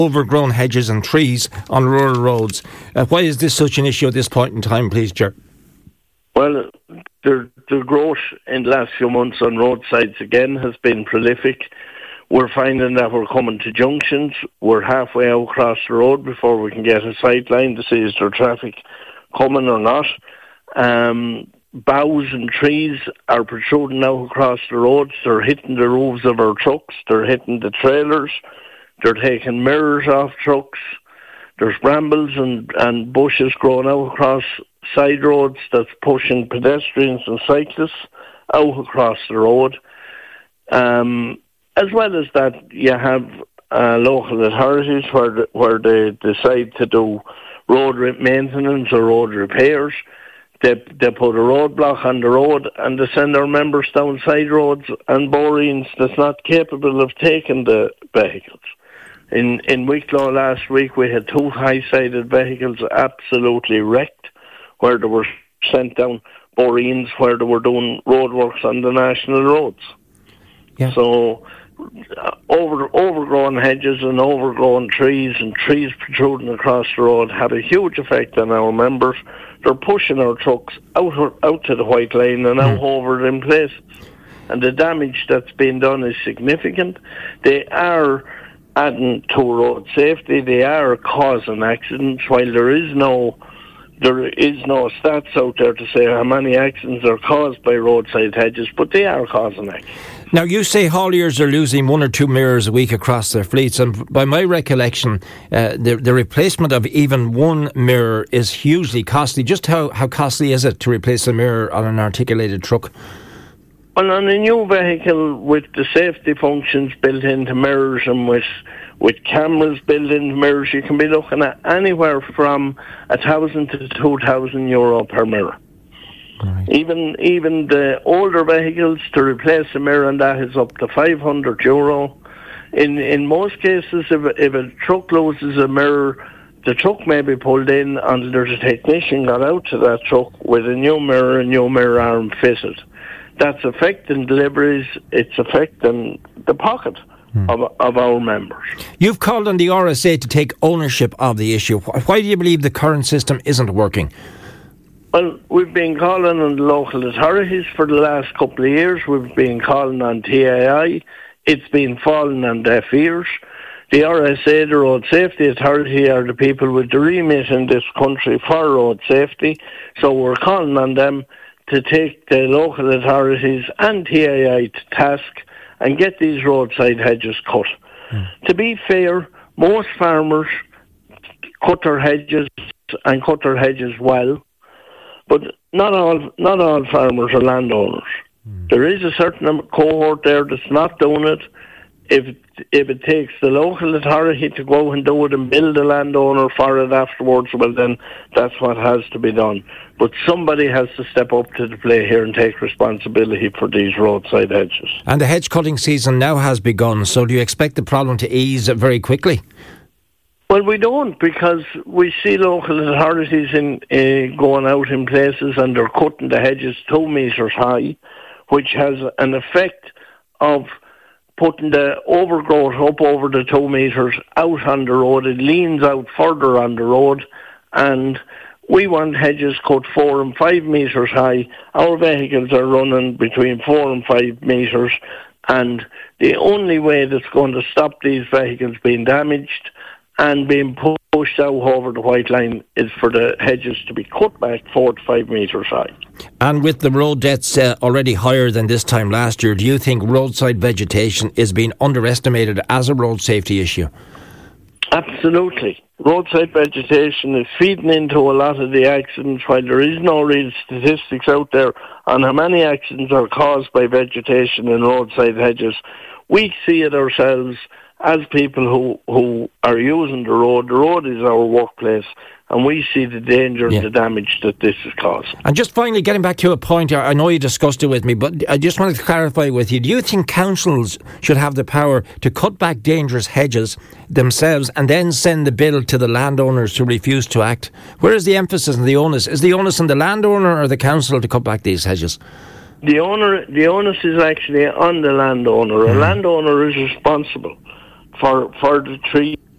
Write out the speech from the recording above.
overgrown hedges and trees on rural roads. Why is this such an issue at this point in time, please, Ger? Well, the growth in the last few months on roadsides again has been prolific. We're finding that we're coming to junctions. We're halfway out across the road before we can get a sight line to see is there traffic coming or not. Boughs and trees are protruding out across the roads. They're hitting the roofs of our trucks. They're hitting the trailers. They're taking mirrors off trucks. There's brambles and bushes growing out across side roads that's pushing pedestrians and cyclists out across the road. As well as that, you have local authorities where they decide to do road maintenance or road repairs. They put a roadblock on the road and they send our members down side roads and borings that's not capable of taking the vehicles. In Wicklow last week, we had 2 high-sided vehicles absolutely wrecked, where they were sent down borings where they were doing roadworks on the national roads. Yeah. So overgrown hedges and overgrown trees and trees protruding across the road have a huge effect on our members. They're pushing our trucks out to the white line and out over in places. And the damage that's been done is significant. They are adding to road safety. They are causing accidents. While there is no stats out there to say how many accidents are caused by roadside hedges, but they are causing accidents. Now, you say hauliers are losing 1 or 2 mirrors a week across their fleets, and by my recollection, the replacement of even one mirror is hugely costly. Just how costly is it to replace a mirror on an articulated truck? Well, on a new vehicle with the safety functions built into mirrors and with cameras built into mirrors, you can be looking at anywhere from €1,000 to €2,000 per mirror. Right. Even the older vehicles, to replace a mirror and that is up to €500. In most cases, if a truck loses a mirror, the truck may be pulled in until there's a technician got out to that truck with a new mirror arm fitted. That's affecting deliveries. It's affecting the pocket of our members. You've called on the RSA to take ownership of the issue. Why do you believe the current system isn't working? Well, we've been calling on the local authorities for the last couple of years. We've been calling on TAI. It's been falling on deaf ears. The RSA, the Road Safety Authority, are the people with the remit in this country for road safety. So we're calling on them to take the local authorities and TAI to task and get these roadside hedges cut. To be fair, most farmers cut their hedges and cut their hedges well, but not all farmers are landowners. There is a certain cohort there that's not doing it. If it takes the local authority to go and do it and build a landowner for it afterwards, well then that's what has to be done. But somebody has to step up to the plate here and take responsibility for these roadside hedges. And the hedge cutting season now has begun, so do you expect the problem to ease very quickly? Well, we don't, because we see local authorities going out in places and they're cutting the hedges 2 metres high, which has an effect of putting the overgrowth up over the 2 metres out on the road. It leans out further on the road, and we want hedges cut 4 and 5 metres high. Our vehicles are running between 4 and 5 metres, and the only way that's going to stop these vehicles being damaged and being pushed out over the white line is for the hedges to be cut back 4 to 5 metres high. And with the road deaths already higher than this time last year, do you think roadside vegetation is being underestimated as a road safety issue? Absolutely. Roadside vegetation is feeding into a lot of the accidents, while there is no real statistics out there on how many accidents are caused by vegetation and roadside hedges. We see it ourselves as people who are using the road. The road is our workplace, and we see the danger and the damage that this is causing. And just finally, getting back to a point, I know you discussed it with me, but I just wanted to clarify with you. Do you think councils should have the power to cut back dangerous hedges themselves and then send the bill to the landowners who refuse to act? Where is the emphasis and the onus? Is the onus on the landowner or the council to cut back these hedges? The onus is actually on the landowner. A landowner is responsible for the tree